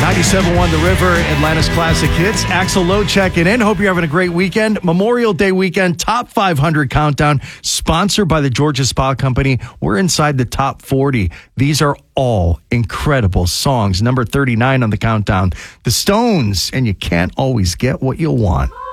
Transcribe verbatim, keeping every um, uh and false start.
ninety-seven point one The River, Atlanta's classic hits. Axl Lowe checking in. Hope you're having a great weekend. Memorial Day weekend, top five hundred countdown, sponsored by the Georgia Spa Company. We're inside the top forty. These are all incredible songs. Number thirty-nine on the countdown, The Stones, and You Can't Always Get What You Want.